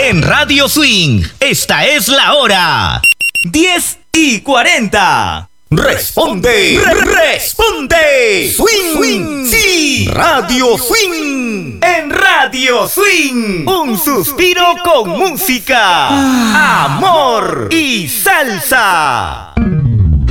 En Radio Swing, esta es la hora. 10:40. Responde, responde. Swing, sí. Radio Swing. En Radio Swing, un suspiro con música, amor y salsa.